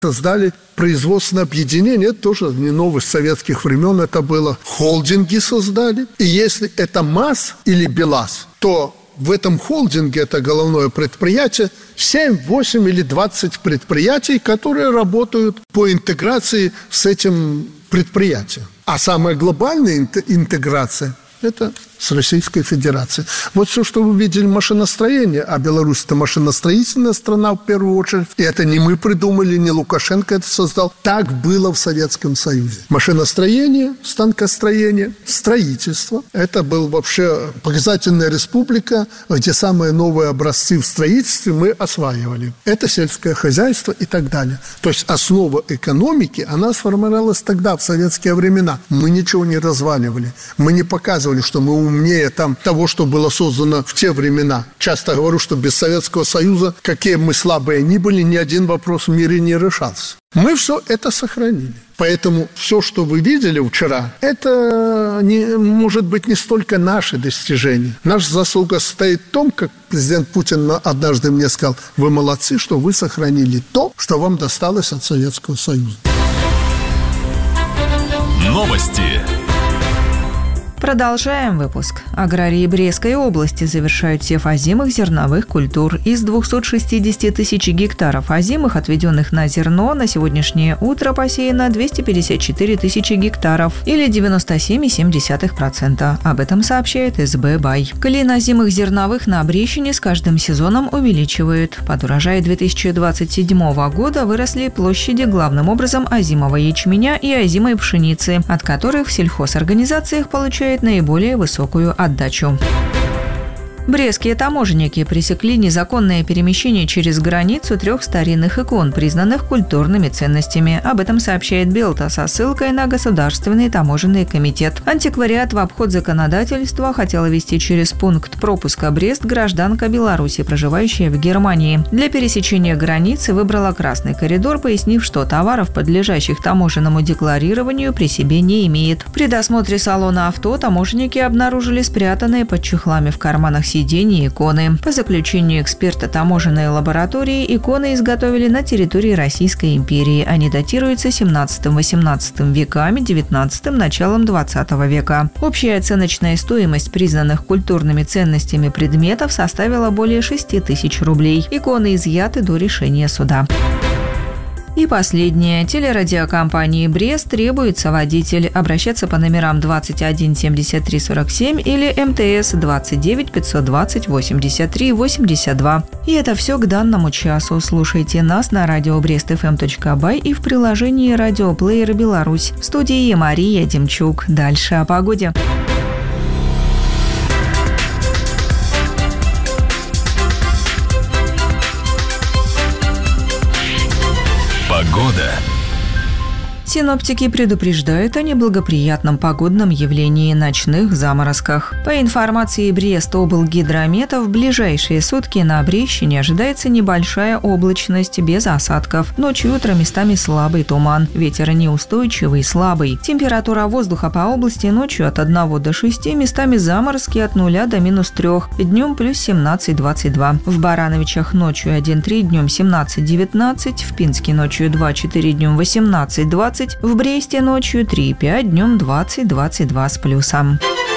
Создали производственное объединение, это тоже не новость советских времен, это было. Холдинги создали. И если это МАЗ или БелАЗ, то в этом холдинге, это головное предприятие, 7, 8 или 20 предприятий, которые работают по интеграции с этим предприятием. А самая глобальная интеграция – это с Российской Федерацией. Вот все, что вы видели, машиностроение, а Беларусь – это машиностроительная страна в первую очередь, и это не мы придумали, не Лукашенко это создал. Так было в Советском Союзе. Машиностроение, станкостроение, строительство. Это была вообще показательная республика, где самые новые образцы в строительстве мы осваивали. Это сельское хозяйство и так далее. То есть основа экономики, она сформировалась тогда, в советские времена. Мы ничего не разваливали. Мы не показывали, что мы умнее того, что было создано в те времена. Часто говорю, что без Советского Союза, какие мы слабые ни были, ни один вопрос в мире не решался. Мы все это сохранили. Поэтому все, что вы видели вчера, это может быть не столько наши достижения. Наша заслуга состоит в том, как президент Путин однажды мне сказал: вы молодцы, что вы сохранили то, что вам досталось от Советского Союза. Новости. Продолжаем выпуск. Аграрии Брестской области завершают сев озимых зерновых культур. Из 260 тысяч гектаров озимых, отведенных на зерно, на сегодняшнее утро посеяно 254 тысячи гектаров, или 97,7%. Об этом сообщает СБ «Бай». Клин озимых зерновых на Брещине с каждым сезоном увеличивают. Под урожай 2027 года выросли площади главным образом озимого ячменя и озимой пшеницы, от которых в сельхозорганизациях получают наиболее высокую отдачу. Брестские таможенники пресекли незаконное перемещение через границу 3 старинных икон, признанных культурными ценностями. Об этом сообщает Белта со ссылкой на Государственный таможенный комитет. Антиквариат в обход законодательства хотела вести через пункт пропуска Брест гражданка Беларуси, проживающая в Германии. Для пересечения границы выбрала красный коридор, пояснив, что товаров, подлежащих таможенному декларированию, при себе не имеет. При досмотре салона авто таможенники обнаружили спрятанные под чехлами в карманах сиденья иконы. По заключению эксперта таможенной лаборатории, иконы изготовили на территории Российской империи. Они датируются 17-18 веками, 19-м, началом 20 века. Общая оценочная стоимость признанных культурными ценностями предметов составила более 6 тысяч рублей. Иконы изъяты до решения суда. И последнее. Телерадиокомпании «Брест» требуется водитель. Обращаться по номерам 21 73 47 или МТС 29 520 83 82. И это все к данному часу. Слушайте нас на радио brestfm.by и в приложении «Радиоплеер Беларусь». В студии Мария Демчук. Дальше о погоде. Погода. Синоптики предупреждают о неблагоприятном погодном явлении – ночных заморозках. По информации Брест-облгидромета, в ближайшие сутки на Брещине ожидается небольшая облачность без осадков. Ночью и утром местами слабый туман. Ветер неустойчивый, слабый. Температура воздуха по области ночью от 1 до 6, местами заморозки от 0 до -3. Днем плюс 17-22. В Барановичах ночью 1-3, днем 17-19. В Пинске ночью 2-4, днем 18-20. В Бресте ночью 3,5, днем 20-22 с плюсом.